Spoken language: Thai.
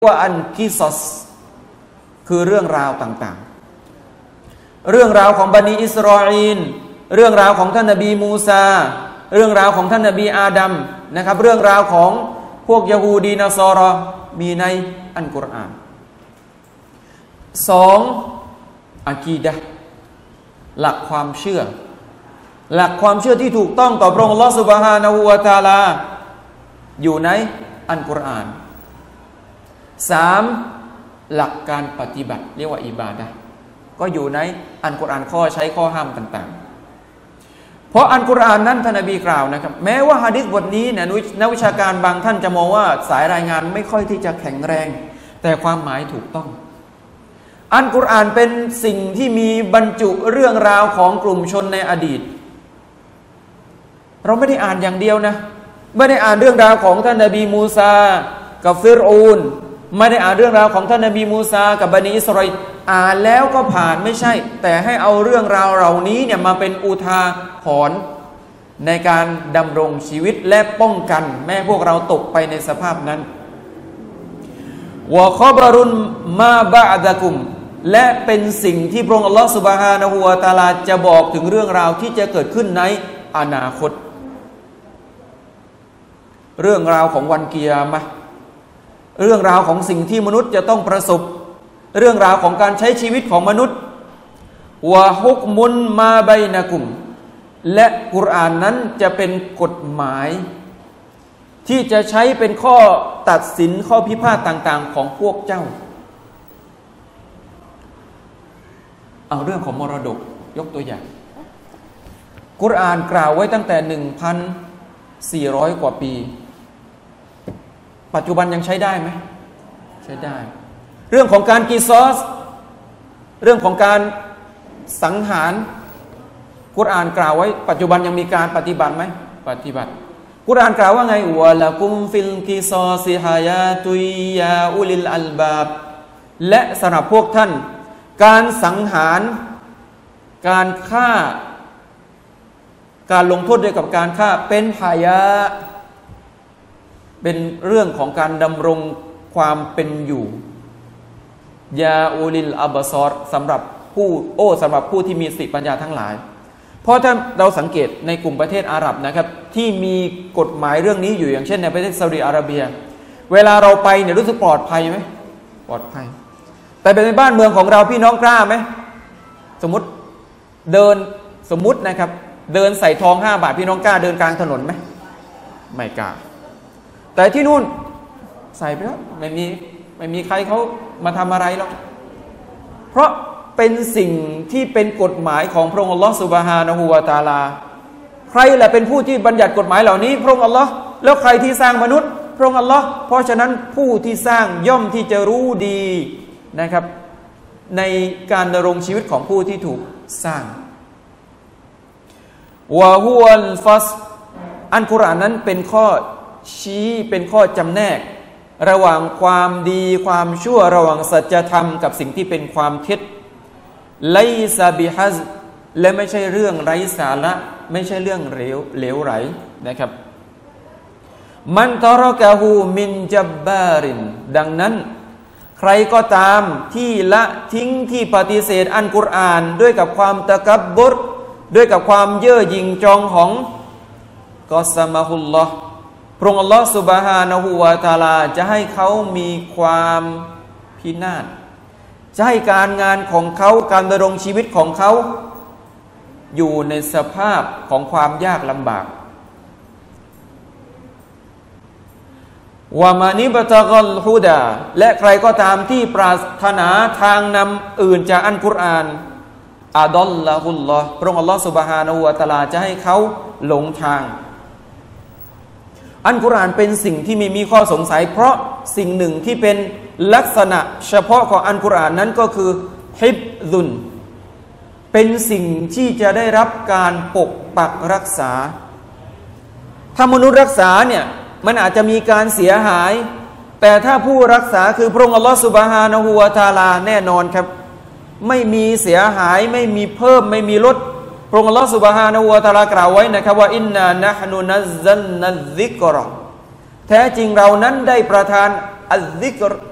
ว่าอันกิซอสคือเรื่องราวต่างๆเรื่องราวของบันิอิสราอีลเรื่องราวของท่านนบีมูซาเรื่องราวของท่านนบีอาดัมนะครับเรื่องราวของพวกยะฮูดีนัสรอมีในอัลกุรอาน2อะกีดะห์หลักความเชื่อที่ถูกต้องต่อพระองค์อัลเลาะห์ซุบฮานะฮูวะตะอาลาอยู่ในอัลกุรอาน3หลักการปฏิบัติเรียกว่าอิบาดะห์ก็อยู่ในอัลกุรอานข้อใช้ข้อห้ามต่างๆเพราะอัลกุรอานนั้นท่านนบีกล่าวนะครับแม้ว่าหะดีษบทนี้เนี่ยนักวิชาการบางท่านจะมองว่าสายรายงานไม่ค่อยที่จะแข็งแรงแต่ความหมายถูกต้องอัลกุรอานเป็นสิ่งที่มีบรรจุเรื่องราวของกลุ่มชนในอดีตเราไม่ได้อ่านอย่างเดียวนะไม่ได้อ่านเรื่องราวของท่านนบีมูซากับฟิรอูนไม่ได้อ่านเรื่องราวของท่านนบีมูซากับบันิอิสราอีลอ่านแล้วก็ผ่านไม่ใช่แต่ให้เอาเรื่องราวเหล่านี้เนี่ยมาเป็นอุทาหรณ์ในการดำรงชีวิตและป้องกันแม้พวกเราตกไปในสภาพนั้นวะคอบารุนมาบะอดะกุมและเป็นสิ่งที่พระองค์อัลลอฮฺซุบฮานะฮูวะตะอาลาจะบอกถึงเรื่องราวที่จะเกิดขึ้นในอนาคตเรื่องราวของวันกิยามะห์เรื่องราวของสิ่งที่มนุษย์จะต้องประสบเรื่องราวของการใช้ชีวิตของมนุษย์วะฮุกมุนมาบัยนะกุมและกุรอานนั้นจะเป็นกฎหมายที่จะใช้เป็นข้อตัดสินข้อพิพาทต่างๆของพวกเจ้าเอาเรื่องของมรดกยกตัวอย่างกุรอานกล่าวไว้ตั้งแต่ 1,400 กว่าปีปัจจุบันยังใช้ได้ไหมใช้ได้เรื่องของการกิซอสเรื่องของการสังหารกุรอานกล่าวไว้ปัจจุบันยังมีการปฏิบัติไหมปฏิบัติกุรอานกล่าวว่าไงวะละกุมฟิลกิซอซิฮายาตุยาอุลิลอัลบาบและสำหรับพวกท่านการสังหารการฆ่าการลงโทษด้วยกับการฆ่าเป็นหายะเป็นเรื่องของการดำรงความเป็นอยู่ยาอูลิลอับซอรสำหรับผู้ที่มีสติปัญญาทั้งหลายเพราะถ้าเราสังเกตในกลุ่มประเทศอาหรับนะครับที่มีกฎหมายเรื่องนี้อยู่อย่างเช่นในประเทศซาอุดิอาระเบียเวลาเราไปเนี่ยรู้สึกปลอดภัยไหมปลอดภัยแต่เป็นในบ้านเมืองของเราพี่น้องกล้าไหมสมมตินะครับเดินใส่ทอง5 บาทพี่น้องกล้าเดินกลางถนนไหมไม่กล้าแต่ที่นู่นใส่ไปแล้วไม่มีใครเขามาทำอะไรหรอกเพราะเป็นสิ่งที่เป็นกฎหมายของพระองค์อัลลอฮฺซุบฮานะฮูวะตะอาลาใครแหละเป็นผู้ที่บัญญัติกฎหมายเหล่านี้พระองค์อัลลอฮฺแล้วใครที่สร้างมนุษย์พระองค์อัลลอฮฺเพราะฉะนั้นผู้ที่สร้างย่อมที่จะรู้ดีนะครับในการดำรงชีวิตของผู้ที่ถูกสร้างวะฮุวัลฟัสอัลกุรอานนั้นเป็นข้อชี้เป็นข้อจำแนกระหว่างความดีความชั่วระหว่างสัจธรรมกับสิ่งที่เป็นความเท็จไลซาบิฮัซและไม่ใช่เรื่องไร้สาระไม่ใช่เรื่องเหลวไหลนะครับมันตะรอกะฮูมินจับบารินดังนั้นใครก็ตามที่ละทิ้งที่ปฏิเสธอัลกุรอานด้วยกับความตะกับบรุด้วยกับความเย่อหยิ่งจองของกอสมะฮุลลอฮ์พระองค์อัลลอฮฺซุบฮานะฮูวะตะอาลาจะให้เขามีความพินาศจะให้การงานของเขาการดำรงชีวิตของเขาอยู่ในสภาพของความยากลำบากวะมานิบตะกัลฮุดาและใครก็ตามที่ปรารถนาทางนำอื่นจากอัลกุรอานอัดัลละฮุลลอฮ์พระองค์อัลลอฮฺซุบฮานะฮูวะตะอาลาจะให้เขาหลงทางอัลกุรอานเป็นสิ่งที่ไม่มีข้อสงสัยเพราะสิ่งหนึ่งที่เป็นลักษณะเฉพาะของอัลกุรอานนั้นก็คือฮิบซุนเป็นสิ่งที่จะได้รับการปกปักรักษาถ้ามนุษย์รักษาเนี่ยมันอาจจะมีการเสียหายแต่ถ้าผู้รักษาคือพระองค์อัลลอฮฺซุบฮานะฮูวะตะอาลาแน่นอนครับไม่มีเสียหายไม่มีเพิ่มไม่มีลดพระองค์อัลลอฮฺซุบฮานะฮูวะตะอาลากล่าวไว้นะครับว่าอินนานะฮ์นุนัซซัลนัซซิกร แท้จริงเรานั้นได้ประทานอัซซิกร